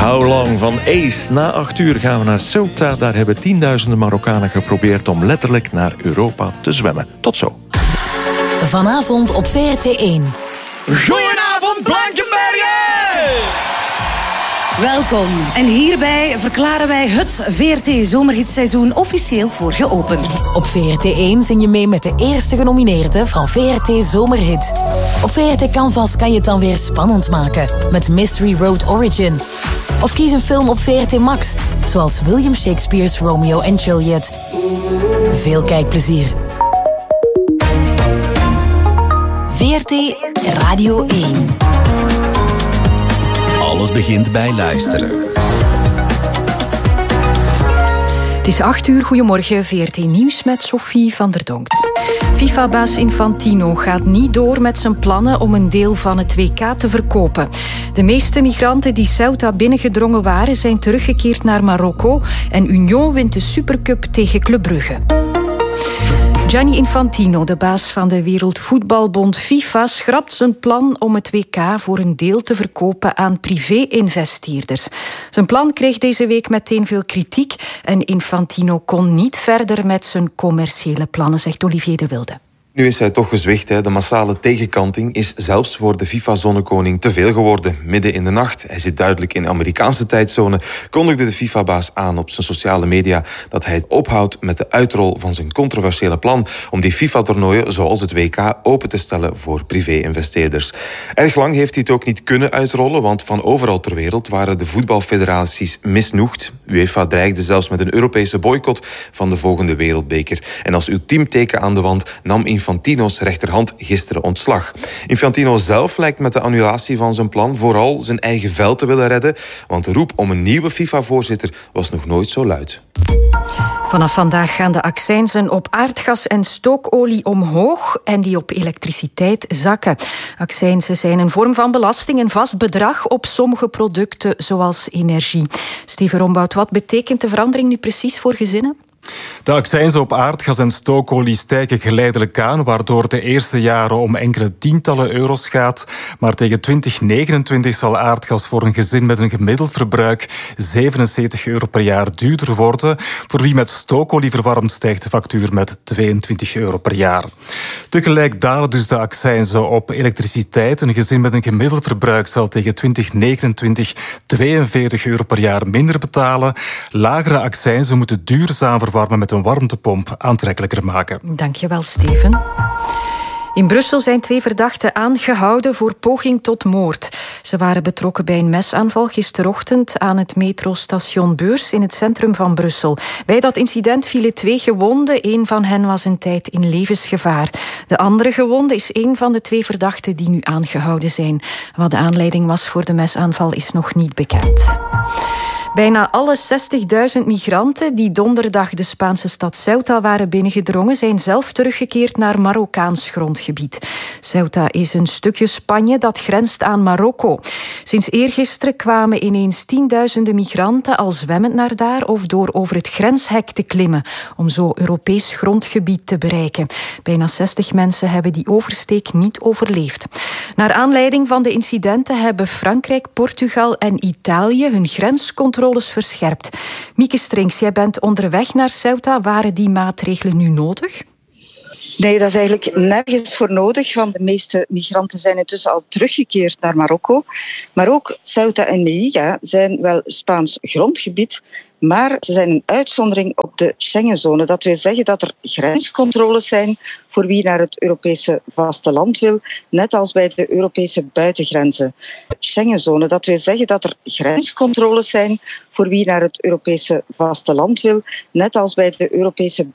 How Long van Ace. Na 8 uur gaan we naar Ceuta. Daar hebben tienduizenden Marokkanen geprobeerd om letterlijk naar Europa te zwemmen. Tot zo. Vanavond op VRT1. Goedenavond, Blankenbergen! Welkom. En hierbij verklaren wij het VRT-zomerhitseizoen officieel voor geopend. Op VRT1 zing je mee met de eerste genomineerden van VRT Zomerhit. Op VRT Canvas kan je het dan weer spannend maken met Mystery Road Origin. Of kies een film op VRT Max, zoals William Shakespeare's Romeo and Juliet. Veel kijkplezier. VRT Radio 1. Alles begint bij luisteren. Het is 8 uur, goedemorgen, VRT Nieuws met Sophie van der Donkt. FIFA-baas Infantino gaat niet door met zijn plannen om een deel van het WK te verkopen. De meeste migranten die Ceuta binnengedrongen waren zijn teruggekeerd naar Marokko en Union wint de Supercup tegen Club Brugge. Gianni Infantino, de baas van de Wereldvoetbalbond FIFA, schrapt zijn plan om het WK voor een deel te verkopen aan privé-investeerders. Zijn plan kreeg deze week meteen veel kritiek en Infantino kon niet verder met zijn commerciële plannen, zegt Olivier de Wilde. Nu is hij toch gezwicht. De massale tegenkanting is zelfs voor de FIFA-zonnekoning te veel geworden. Midden in de nacht, hij zit duidelijk in Amerikaanse tijdzone, kondigde de FIFA-baas aan op zijn sociale media dat hij ophoudt met de uitrol van zijn controversiële plan om die FIFA-toernooien zoals het WK open te stellen voor privé-investeerders. Erg lang heeft hij het ook niet kunnen uitrollen, want van overal ter wereld waren de voetbalfederaties misnoegd. UEFA dreigde zelfs met een Europese boycott van de volgende wereldbeker. En als ultiem teken aan de wand nam Infantino's rechterhand gisteren ontslag. Infantino zelf lijkt met de annulatie van zijn plan vooral zijn eigen vel te willen redden, want de roep om een nieuwe FIFA-voorzitter was nog nooit zo luid. Vanaf vandaag gaan de accijnzen op aardgas en stookolie omhoog en die op elektriciteit zakken. Accijnzen zijn een vorm van belasting, een vast bedrag op sommige producten zoals energie. Steven Rombout, wat betekent de verandering nu precies voor gezinnen? De accijnzen op aardgas en stookolie stijgen geleidelijk aan, waardoor de eerste jaren om enkele tientallen euro's gaat. Maar tegen 2029 zal aardgas voor een gezin met een gemiddeld verbruik €77 per jaar duurder worden. Voor wie met stookolie verwarmt stijgt de factuur met €22 per jaar. Tegelijk dalen dus de accijnzen op elektriciteit. Een gezin met een gemiddeld verbruik zal tegen 2029 €42 per jaar minder betalen. Lagere accijnzen moeten duurzaam verwarmen met een warmtepomp aantrekkelijker maken. Dankjewel, Steven. In Brussel zijn 2 verdachten aangehouden voor poging tot moord. Ze waren betrokken bij een mesaanval gisterochtend aan het metrostation Beurs in het centrum van Brussel. Bij dat incident vielen 2 gewonden. Een van hen was een tijd in levensgevaar. De andere gewonde is een van de 2 verdachten die nu aangehouden zijn. Wat de aanleiding was voor de mesaanval is nog niet bekend. Bijna alle 60.000 migranten die donderdag de Spaanse stad Ceuta waren binnengedrongen zijn zelf teruggekeerd naar Marokkaans grondgebied. Ceuta is een stukje Spanje dat grenst aan Marokko. Sinds eergisteren kwamen ineens tienduizenden migranten al zwemmend naar daar of door over het grenshek te klimmen om zo Europees grondgebied te bereiken. Bijna 60 mensen hebben die oversteek niet overleefd. Naar aanleiding van de incidenten hebben Frankrijk, Portugal en Italië hun grenscontroles verscherpt. Mieke Strinks, jij bent onderweg naar Ceuta. Waren die maatregelen nu nodig? Nee, dat is eigenlijk nergens voor nodig, want de meeste migranten zijn intussen al teruggekeerd naar Marokko. Maar ook Ceuta en Melilla zijn wel Spaans grondgebied, maar ze zijn een uitzondering op de Schengenzone. Dat wil zeggen dat er grenscontroles zijn voor wie naar het Europese vasteland wil, net als bij de Europese buitengrenzen. Schengenzone, dat wil zeggen dat er grenscontroles zijn voor wie naar het Europese vasteland wil, net als bij de Europese